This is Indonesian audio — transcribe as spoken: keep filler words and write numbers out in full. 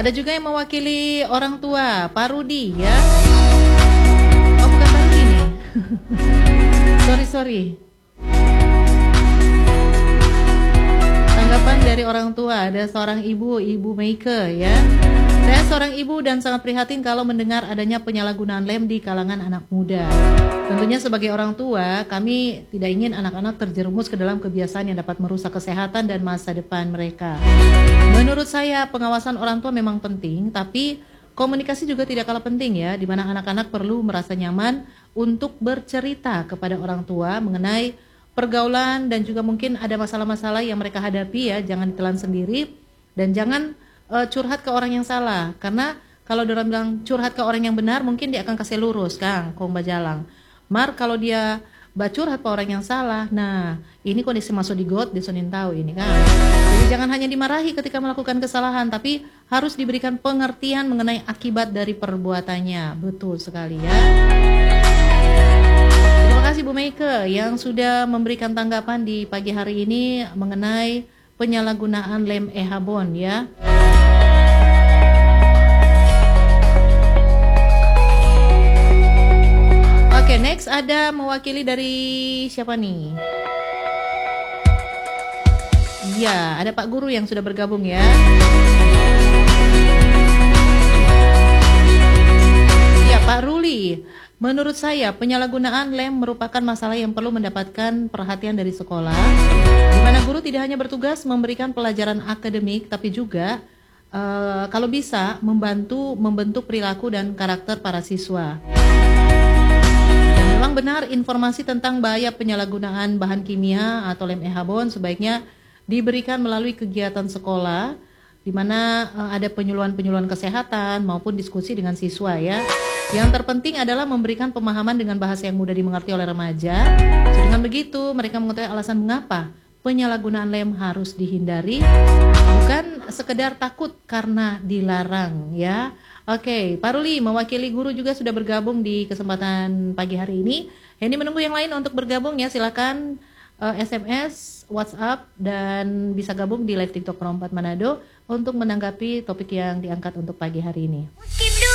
ada juga yang mewakili orang tua, Pak Rudi ya. Oh, bukan Pak Rudi nih. Sorry, sorry. Tanggapan dari orang tua, ada seorang ibu, Ibu Meike ya. Saya seorang ibu dan sangat prihatin kalau mendengar adanya penyalahgunaan lem di kalangan anak muda. Tentunya sebagai orang tua, kami tidak ingin anak-anak terjerumus ke dalam kebiasaan yang dapat merusak kesehatan dan masa depan mereka. Menurut saya, pengawasan orang tua memang penting, tapi komunikasi juga tidak kalah penting ya, di mana anak-anak perlu merasa nyaman untuk bercerita kepada orang tua mengenai pergaulan dan juga mungkin ada masalah-masalah yang mereka hadapi ya, jangan ditelan sendiri dan jangan uh, curhat ke orang yang salah, karena kalau orang bilang curhat ke orang yang benar mungkin dia akan kasih lurus, Kang, Kong Bajalang. Mar kalau dia curhat ke orang yang salah, nah ini kondisi masuk di got, disonin tahu ini kan. Jadi jangan hanya dimarahi ketika melakukan kesalahan, tapi harus diberikan pengertian mengenai akibat dari perbuatannya. Betul sekali ya. Terima kasih Bu Meike yang sudah memberikan tanggapan di pagi hari ini mengenai penyalahgunaan lem ehabon ya. Oke, next ada mewakili dari siapa nih? Iya, ada Pak Guru yang sudah bergabung ya. Ya, Pak Ruli. Menurut saya, penyalahgunaan lem merupakan masalah yang perlu mendapatkan perhatian dari sekolah, di mana guru tidak hanya bertugas memberikan pelajaran akademik, tapi juga uh, kalau bisa membantu membentuk perilaku dan karakter para siswa. Memang benar informasi tentang bahaya penyalahgunaan bahan kimia atau lem ehabon sebaiknya diberikan melalui kegiatan sekolah, di mana uh, ada penyuluhan-penyuluhan kesehatan maupun diskusi dengan siswa ya. Yang terpenting adalah memberikan pemahaman dengan bahasa yang mudah dimengerti oleh remaja. So, dengan begitu mereka mengetahui alasan mengapa penyalahgunaan lem harus dihindari, bukan sekedar takut karena dilarang ya. Oke, Pak Ruli mewakili guru juga sudah bergabung di kesempatan pagi hari ini. Ini menunggu yang lain untuk bergabung ya, silakan uh, S M S, WhatsApp dan bisa gabung di live TikTok Pro empat Manado untuk menanggapi topik yang diangkat untuk pagi hari ini.